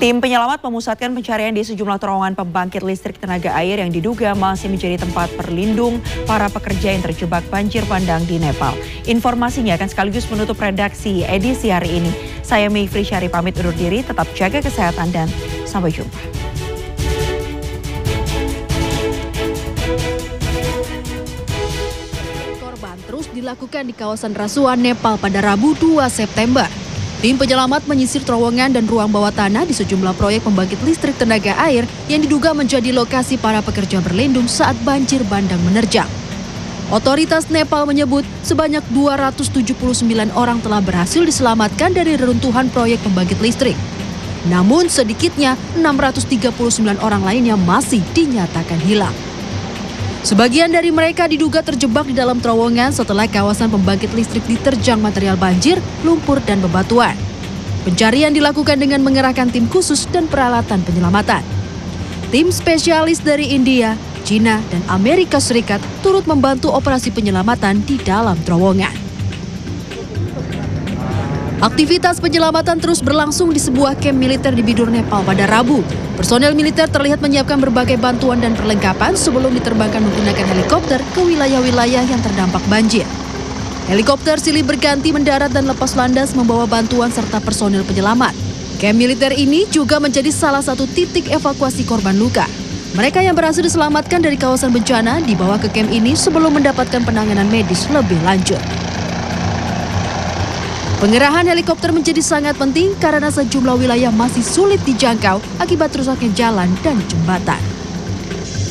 Tim penyelamat memusatkan pencarian di sejumlah terowongan pembangkit listrik tenaga air yang diduga masih menjadi tempat berlindung para pekerja yang terjebak banjir bandang di Nepal. Informasinya akan sekaligus menutup redaksi edisi hari ini. Saya Mayfri Syari pamit undur diri, tetap jaga kesehatan dan sampai jumpa. Korban terus dilakukan di kawasan Rasuan, Nepal pada Rabu 2 September. Tim penyelamat menyisir terowongan dan ruang bawah tanah di sejumlah proyek pembangkit listrik tenaga air yang diduga menjadi lokasi para pekerja berlindung saat banjir bandang menerjang. Otoritas Nepal menyebut sebanyak 279 orang telah berhasil diselamatkan dari reruntuhan proyek pembangkit listrik. Namun sedikitnya 639 orang lainnya masih dinyatakan hilang. Sebagian dari mereka diduga terjebak di dalam terowongan setelah kawasan pembangkit listrik diterjang material banjir, lumpur, dan bebatuan. Pencarian dilakukan dengan mengerahkan tim khusus dan peralatan penyelamatan. Tim spesialis dari India, China, dan Amerika Serikat turut membantu operasi penyelamatan di dalam terowongan. Aktivitas penyelamatan terus berlangsung di sebuah kamp militer di Bidur, Nepal pada Rabu. Personel militer terlihat menyiapkan berbagai bantuan dan perlengkapan sebelum diterbangkan menggunakan helikopter ke wilayah-wilayah yang terdampak banjir. Helikopter silih berganti mendarat dan lepas landas membawa bantuan serta personel penyelamat. Kamp militer ini juga menjadi salah satu titik evakuasi korban luka. Mereka yang berhasil diselamatkan dari kawasan bencana dibawa ke kamp ini sebelum mendapatkan penanganan medis lebih lanjut. Pengerahan helikopter menjadi sangat penting karena sejumlah wilayah masih sulit dijangkau akibat rusaknya jalan dan jembatan.